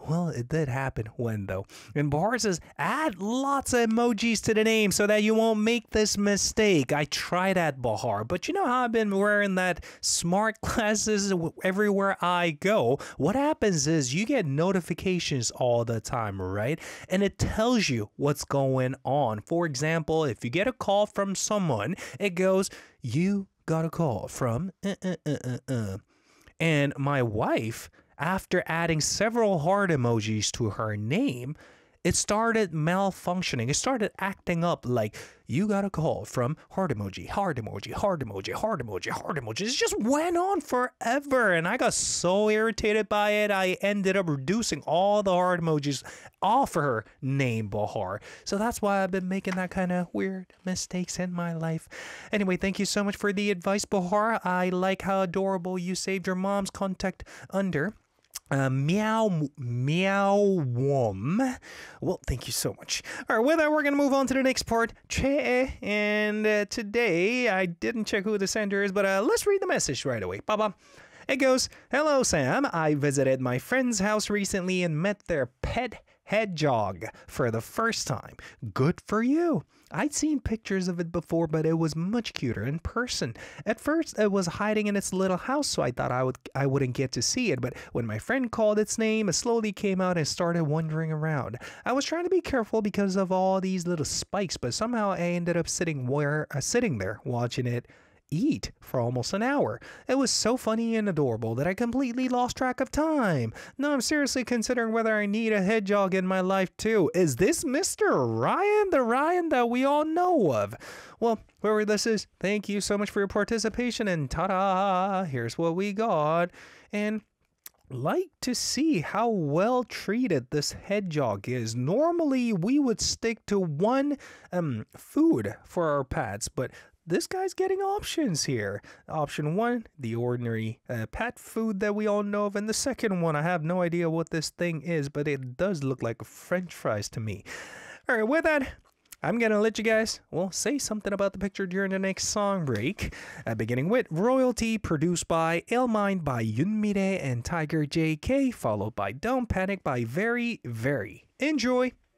Well, it did happen when though. And Bahar says, add lots of emojis to the name so that you won't make this mistake. I tried that, Bahar, but you know how I've been wearing that smart glasses everywhere I go. What happens is you get notifications all the time, right? And it tells you what's going on. For example, if you get a call from someone, it goes, you got a call from And my wife, after adding several heart emojis to her name, it started malfunctioning. It started acting up like, you got a call from heart emoji, heart emoji, heart emoji, heart emoji, heart emoji. It just went on forever. And I got so irritated by it, I ended up reducing all the heart emojis off her name, Bahar. So that's why I've been making that kind of weird mistakes in my life. Anyway, thank you so much for the advice, Bahar. I like how adorable you saved your mom's contact under meow wom. Well, thank you so much. All right, with that, we're gonna move on to the next part. And today I didn't check who the sender is, but let's read the message right away. Baba. It goes, hello Sam, I visited my friend's house recently and met their pet hedgehog for the first time. Good for you. I'd seen pictures of it before, but it was much cuter in person. At first, it was hiding in its little house, so I thought I wouldn't get to see it, but when my friend called its name, it slowly came out and started wandering around. I was trying to be careful because of all these little spikes, but somehow I ended up sitting there watching it eat for almost an hour. It was so funny and adorable that I completely lost track of time. Now I'm seriously considering whether I need a hedgehog in my life too. Is this Mr. Ryan, the Ryan that we all know of? Well, whoever this is, thank you so much for your participation, and ta-da, here's what we got. And like to see how well treated this hedgehog is. Normally we would stick to one food for our pets, but this guy's getting options here. Option one, the ordinary pet food that we all know of, and the second one, I have no idea what this thing is, but it does look like French fries to me. All right, with that, I'm gonna let you guys, well, say something about the picture during the next song break. Beginning with Royalty, produced by Illmind by Yunmire and Tiger JK, followed by Don't Panic by Very Very. Enjoy!